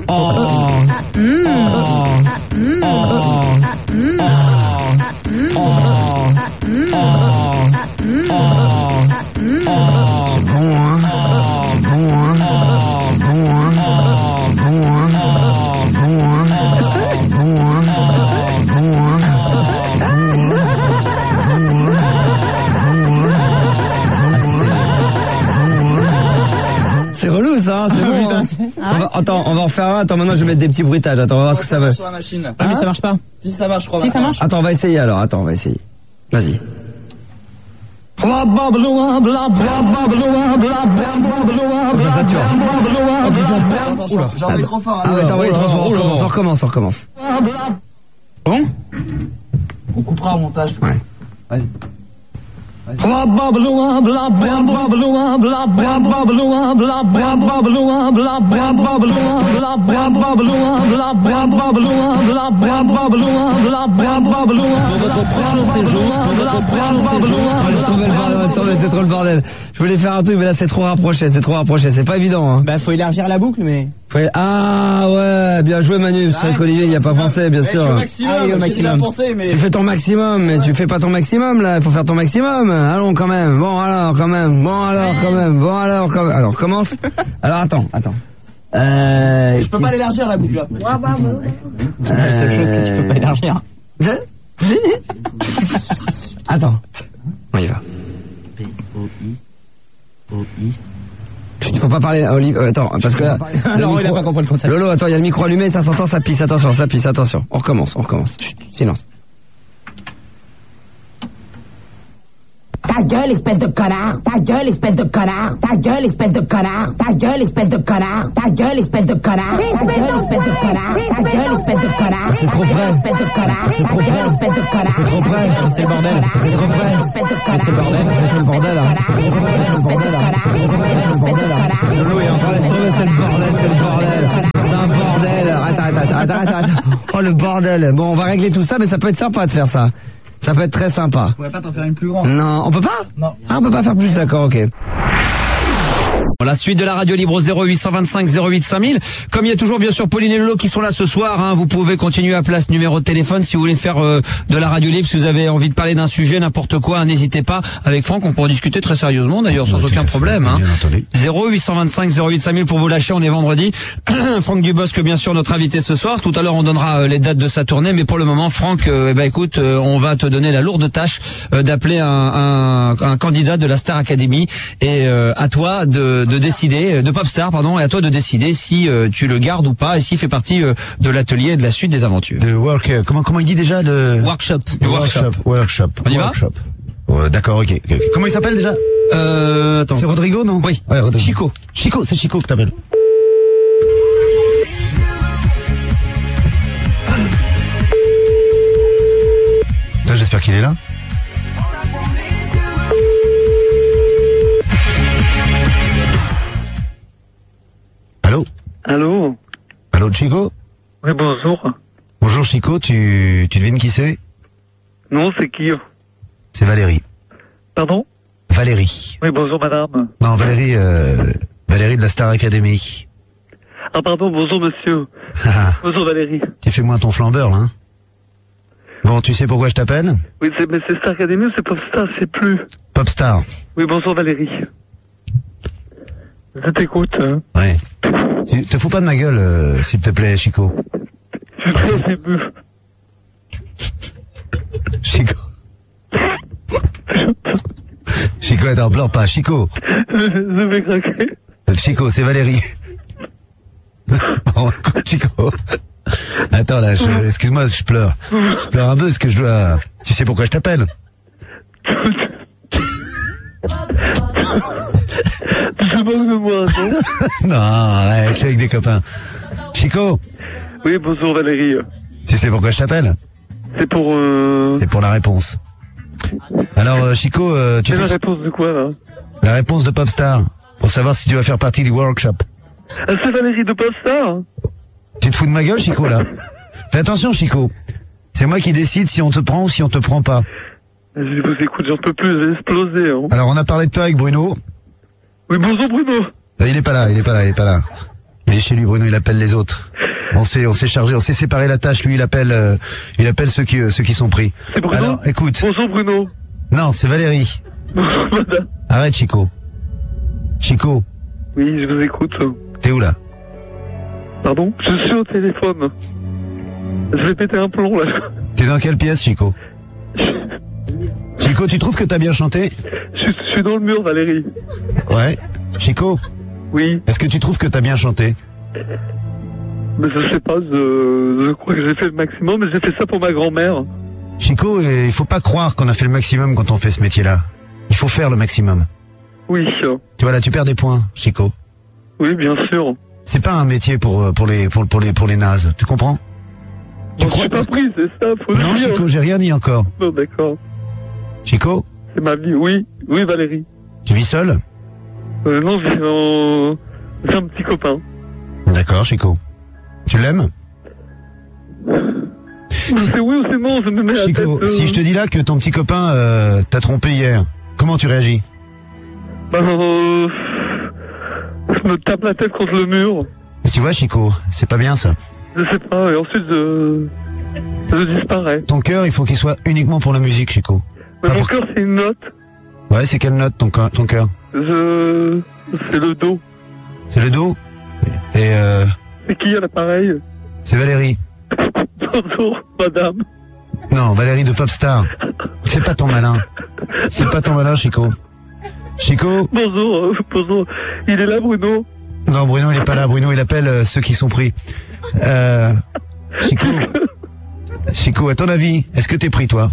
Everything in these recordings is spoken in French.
C'est relou ça, c'est bon. Hein. Attends, on va en faire un. Attends, maintenant je vais mettre des petits bruitages. Attends, on va voir ce que ça veut. Sur la machine. Ah, mais ça marche pas. Si ça marche, je crois. Si ça marche. Attends, on va essayer alors. Attends, on va essayer. Vas-y. Ça sature. Attention, j'ai envoyé trop fort. Ah ouais, t'as envoyé trop fort. On recommence. Bon. On coupera au montage. Ouais. Vas-y. C'est trop le bordel. Je voulais faire un truc, mais là c'est trop rapproché, c'est pas évident. Hein. Bah faut élargir la boucle, mais. Ah ouais, bien joué Manu, c'est vrai qu'Olivier il y a pas pensé, bien sûr. Au maximum, pensé, mais... Tu fais ton maximum, mais tu fais pas ton maximum là, il faut faire ton maximum. Allons quand même, alors, commence. Alors attends. Je peux pas l'élargir la boucle après. C'est la seule chose que tu peux pas élargir. Attends, on y va. Il faut pas parler, Olivier, attends, parce que là... Non, il a pas compris le concept. Lolo, attends, il y a le micro allumé, ça s'entend, ça pisse, attention. On recommence. Chut, silence. Ta gueule, espèce de connard. Ta gueule, espèce de connard. Ta gueule, espèce de connard. Ta gueule, espèce de connard. Ta gueule, espèce de connard. Ta gueule, espèce de connard. Ta gueule, espèce de connard. C'est trop près. Espèce de connard. Ta gueule, espèce de connard. C'est trop près. C'est le bordel. C'est trop près. Espèce de connard. C'est le bordel, là. Lolo est en train de se trouver, c'est le bordel. C'est un bordel. Attends. Oh, le bordel. Bon, on va régler tout ça, mais ça peut être sympa de faire ça. Ça peut être très sympa. On pourrait pas t'en faire une plus grande. Non, on peut pas? Non. Ah, on peut pas faire plus, d'accord, ok. La suite de la radio libre 0825 08 5000. Comme il y a toujours bien sûr Pauline et Lolo qui sont là ce soir, hein, vous pouvez continuer à appeler ce numéro de téléphone si vous voulez faire de la radio libre, si vous avez envie de parler d'un sujet, n'importe quoi, n'hésitez pas. Avec Franck, on pourra discuter très sérieusement d'ailleurs, sans aucun problème. Hein. 0825 08 5000 pour vous lâcher, on est vendredi. Franck Dubosc, bien sûr, notre invité ce soir. Tout à l'heure, on donnera les dates de sa tournée, mais pour le moment, Franck, écoute, on va te donner la lourde tâche d'appeler un candidat de la Star Academy et à toi de décider, de Popstar, pardon, et à toi de décider si tu le gardes ou pas et s'il fait partie de l'atelier et de la suite des aventures. De work, comment il dit déjà de Workshop. Workshop. On y va? D'accord, ok. Comment il s'appelle déjà? Attends. C'est Rodrigo, non? Oui. Ouais, Rodrigo. Chico, c'est Chico que t'appelles. J'espère qu'il est là. Allô, Chico? Oui, bonjour. Bonjour Chico, tu devines qui c'est? Non, c'est qui? C'est Valérie. Pardon? Valérie. Oui, bonjour madame. Non, Valérie de la Star Academy. Ah pardon, bonjour monsieur. Bonjour Valérie. Tu fais moins ton flambeur, là, hein? Bon, tu sais pourquoi je t'appelle? Oui, mais c'est Star Academy ou c'est Popstar, je sais plus. Popstar. Oui, bonjour Valérie. Je t'écoute. Hein. Ouais. Tu te fous pas de ma gueule, s'il te plaît, Chico. Je suis très ému. Chico. Chico, attends, pleure pas. Chico. Je vais craquer. Chico, c'est Valérie. Bon, écoute, Chico. Attends, là, excuse-moi, je pleure. Je pleure un peu, parce que je dois... Tu sais pourquoi je t'appelle? Tu moques de moi, non? Non, arrête, je suis avec des copains. Chico. Oui, bonjour Valérie. Tu sais pourquoi je t'appelle? C'est pour... C'est pour la réponse. Alors, Chico, tu c'est la réponse de quoi, là? La réponse de Popstar. Pour savoir si tu vas faire partie du workshop. Ah, c'est Valérie de Popstar? Tu te fous de ma gueule, Chico, là? Fais attention, Chico. C'est moi qui décide si on te prend ou si on te prend pas. Je vous écoute, j'en peux plus, je vais exploser. Hein. Alors, on a parlé de toi avec Bruno. Oui, bonjour Bruno. Il est pas là. Il est chez lui, Bruno, il appelle les autres. On s'est chargé, on s'est séparé la tâche. Lui, il appelle ceux qui sont pris. C'est Bruno. Alors, écoute. Bonjour Bruno. Non, c'est Valérie. Bonjour madame. Arrête, Chico. Chico, Oui, je vous écoute. t'es où là? Pardon? Je suis au téléphone. Je vais péter un plomb là. T'es dans quelle pièce, Chico? Chico, tu trouves que t'as bien chanté? Je suis dans le mur, Valérie. Ouais. Chico, Oui, est-ce que tu trouves que t'as bien chanté? mais je sais pas, je crois que j'ai fait le maximum, mais j'ai fait ça pour ma grand-mère. Chico, il faut pas croire qu'on a fait le maximum quand on fait ce métier-là. Il faut faire le maximum. Oui, Tu vois là, tu perds des points, Chico. oui, bien sûr. C'est pas un métier pour les nazes, tu comprends? Je suis pas pris, c'est ça, faut le Non, dire. Chico, j'ai rien dit encore. Non, d'accord. Chico, C'est ma vie, oui, oui, Valérie. tu vis seul? Non, j'ai un petit copain. D'accord, Chico. Tu l'aimes? C'est oui ou c'est non, je me mets à la Chico, tête. si je te dis là que ton petit copain t'a trompé hier, comment tu réagis? Je me tape la tête contre le mur. Et tu vois, Chico, c'est pas bien ça. Je sais pas, et ensuite je disparais. Ton cœur, il faut qu'il soit uniquement pour la musique, Chico. Mais Pas mon pour- cœur, c'est une note. Ouais, c'est quelle note ton cœur? C'est le do. C'est le do? Et C'est qui à l'appareil? c'est Valérie. Bonjour, madame. Non, Valérie de Popstar. Fais pas ton malin. Fais pas ton malin, Chico. Chico? Bonjour, bonjour. Il est là, Bruno. Non, Bruno, il est pas là. Bruno, il appelle ceux qui sont pris. Chico? Chico, à ton avis, est-ce que t'es pris, toi?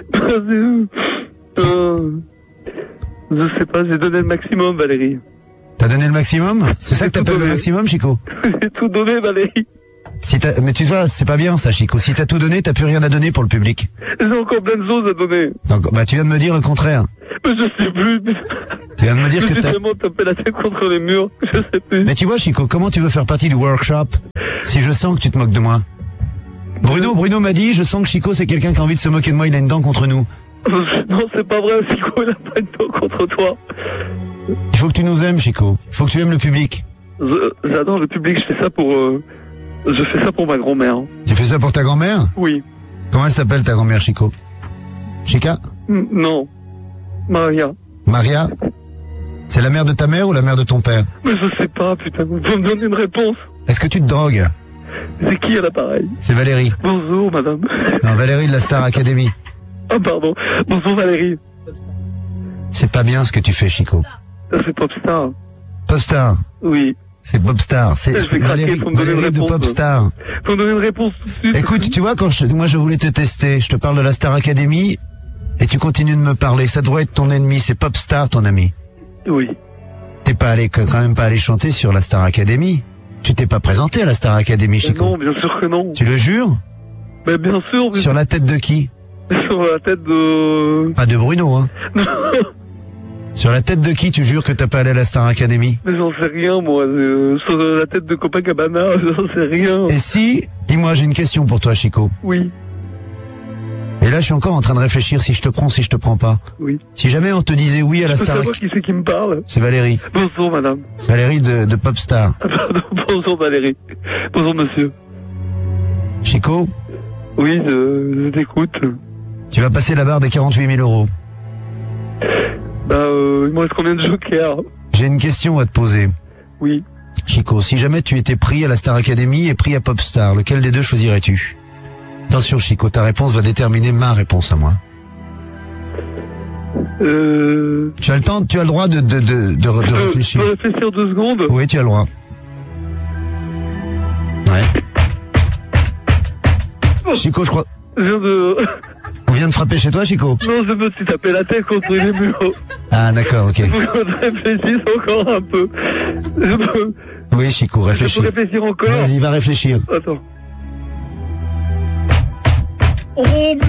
Je sais pas, j'ai donné le maximum, Valérie. T'as donné le maximum? C'est ça que t'appelles le maximum, Chico? J'ai tout donné, Valérie. Mais tu vois, c'est pas bien ça, Chico. Si t'as tout donné, t'as plus rien à donner pour le public. J'ai encore plein de choses à donner. Donc, bah, tu viens de me dire le contraire. Mais je sais plus. Tu viens de me dire Je que suis t'as... tellement tapé la tête contre les murs. Je sais plus. Mais tu vois, Chico, comment tu veux faire partie du workshop si je sens que tu te moques de moi? Bruno m'a dit, je sens que Chico, c'est quelqu'un qui a envie de se moquer de moi, il a une dent contre nous. Non, c'est pas vrai, Chico, il a pas une dent contre toi. Il faut que tu nous aimes, Chico. Il faut que tu aimes le public. J'adore le public, je fais ça pour ma grand-mère. Tu fais ça pour ta grand-mère? Oui. Comment elle s'appelle, ta grand-mère, Chico? Chica? Non. Maria. Maria? C'est la mère de ta mère ou la mère de ton père? Mais je sais pas, putain, vous pouvez me donner une réponse. Est-ce que tu te drogues? C'est qui à l'appareil? C'est Valérie. Bonjour, madame. Non, Valérie de la Star Academy. Ah, pardon. Bonjour, Valérie. C'est pas bien ce que tu fais, Chico. C'est Popstar. Popstar. Oui. C'est Popstar. Je vais C'est craquer, Valérie, faut me donner une Valérie de réponse. Popstar. Faut me donner une réponse tout de suite. Écoute, tu vois, moi je voulais te tester, je te parle de la Star Academy, et tu continues de me parler, ça devrait être ton ennemi, c'est Popstar ton ami. Oui. T'es pas allé, quand même pas allé chanter sur la Star Academy. Tu t'es pas présenté à la Star Academy, Mais Chico. non, bien sûr que non. Tu le jures? Mais bien sûr, mais Sur la tête de qui? sur la tête de... Pas de Bruno, hein. Sur la tête de qui tu jures que t'as pas allé à la Star Academy? Mais j'en sais rien, moi. Sur la tête de Copacabana, j'en sais rien. Et si, dis-moi, j'ai une question pour toi, Chico. Oui, Et là, je suis encore en train de réfléchir si je te prends, si je te prends pas. oui. Si jamais on te disait oui à la Je peux Star savoir Academy, qui c'est qui me parle. c'est Valérie. Bonjour, madame. Valérie de Popstar. Pardon, bonjour, Valérie. Bonjour, monsieur. Chico, Oui, je t'écoute. tu vas passer la barre des 48 000 euros. Il me reste combien de jokers? J'ai une question à te poser. Oui. Chico, si jamais tu étais pris à la Star Academy et pris à Popstar, lequel des deux choisirais-tu? Attention, Chico, ta réponse va déterminer ma réponse à moi. Tu as le temps, tu as le droit de Je réfléchir. peux réfléchir 2 secondes? Oui, tu as le droit. Ouais. Chico, je crois... Je viens de... On vient de frapper chez toi, Chico? Non, je me suis tapé la tête contre les murs. Ah, d'accord, ok. Il faut que je réfléchisse encore un peu. Oui, Chico, Je réfléchis. peux réfléchir encore? Vas-y, va réfléchir. Attends. Oh, mais...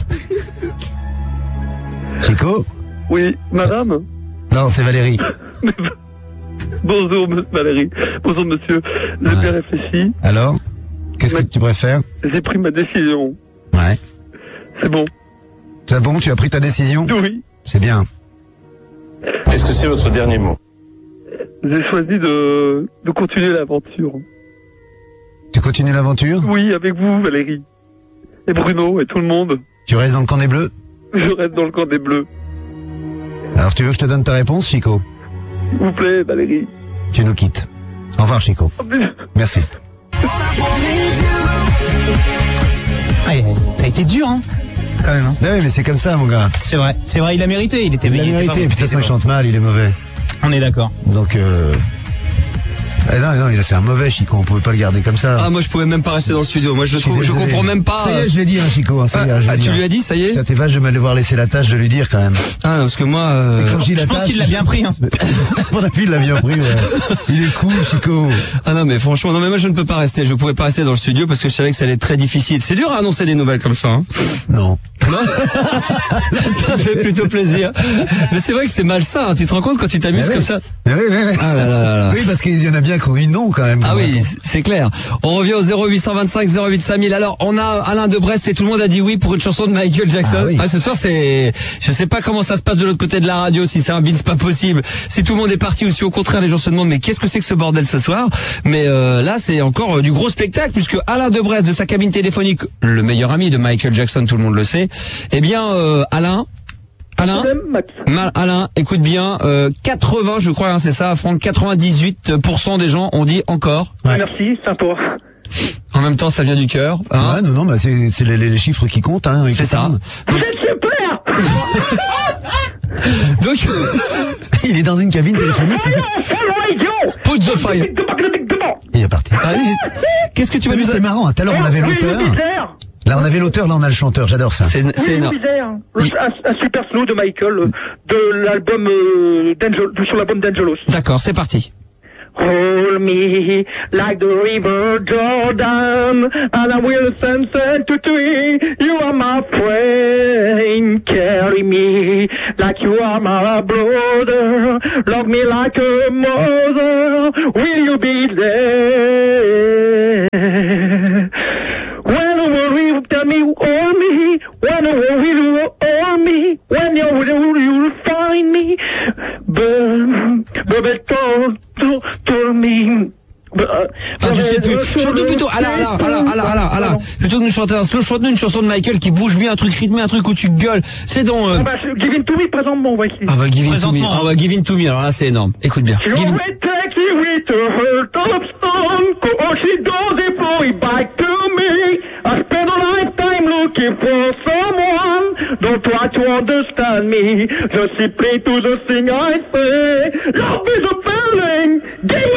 Chico? Oui, madame? Non, c'est Valérie. Bonjour, Valérie. Bonjour, monsieur. J'ai Ouais. bien réfléchi. Alors? Qu'est-ce que tu préfères? J'ai pris ma décision. Ouais. C'est bon. C'est bon, tu as pris ta décision? Oui. C'est bien. Est-ce que c'est votre dernier mot? J'ai choisi de continuer l'aventure. Tu continues l'aventure? Oui, avec vous, Valérie. Et Bruno, et tout le monde. Tu restes dans le camp des Bleus? Je reste dans le camp des Bleus. Alors tu veux que je te donne ta réponse, Chico? S'il vous plaît, Valérie. Tu nous quittes. Au revoir, Chico. Merci. Ah, t'as été dur, hein, quand même. Hein. Oui, mais c'est comme ça, mon gars. C'est vrai, il a mérité, il était Il a mérité, et puis de toute façon, il chante mal, il est mauvais. On est d'accord. Donc, non, c'est un mauvais Chico, on pouvait pas le garder comme ça. Ah, moi je pouvais même pas rester dans le studio. Moi je comprends même pas. Ça y est, je l'ai dit, hein, Chico. Ça y est, tu lui as dit, ça y est? Putain, t'es vache de me devoir laisser la tâche de lui dire quand même. Ah, parce que moi. Je pense qu'il l'a bien pris. Hein. Mon avis, il l'a bien pris. Ouais. Il est cool, Chico. Ah non, mais franchement, non, mais moi je ne peux pas rester. Je pouvais pas rester dans le studio parce que je savais que ça allait être très difficile. C'est dur à annoncer des nouvelles comme ça. Hein. Non. Non. Ça fait plutôt plaisir. Mais c'est vrai que c'est malsain. Hein. Tu te rends compte quand tu t'amuses comme ça? Oui. Ah là. Oui, parce qu'il y en a bien qui ont eu non quand même. Ah oui, c'est clair. On revient au 0825 08 5000. Alors, on a Alain de Brest et tout le monde a dit oui pour une chanson de Michael Jackson. Ah oui. Ce soir, je sais pas comment ça se passe de l'autre côté de la radio, si c'est un bins pas possible, si tout le monde est parti ou si au contraire les gens se demandent mais qu'est-ce que c'est que ce bordel ce soir? Mais là, c'est encore du gros spectacle puisque Alain de Brest de sa cabine téléphonique, le meilleur ami de Michael Jackson, tout le monde le sait. Eh bien, Alain, écoute bien, 80, je crois, hein, c'est ça, Franck, 98% des gens ont dit encore. Ouais. Merci, sympa. En même temps, ça vient du cœur. Hein. Ouais, non, bah c'est les chiffres qui comptent. Hein, c'est ça. C'est super. Donc, il est dans une cabine téléphonique. Put the fire. Il est parti. Qu'est-ce que tu vas nous dire? C'est marrant. Tout à l'heure, on avait l'auteur. Là, on avait l'auteur, là, on a le chanteur. J'adore ça. C'est énorme. Un super slow de Michael, de l'album sur l'album d'Angelos. D'accord, c'est parti. Hold me like the river Jordan, and I will sunset to tree. You are my friend, carry me like you are my brother. Love me like a mother. Will you be there? When you tell me, hold me. When you hold me. When you find me. But told me. Je sais plus. Chante-nous plutôt. Alain. Plutôt que nous chanter un slow, chante-nous une chanson de Michael qui bouge bien, un truc rythmé, un truc où tu gueules. C'est donc. Give in to me, présentement, on va essayer. Ah bah give in to me. Ah ouais, give in to me. Alors là, c'est énorme. Écoute bien. Give in. With her top stone, cause she doesn't throw it back to me. I spent a lifetime looking for someone. Don't try to understand me. Just simply to the thing I say. Love is a feeling. Give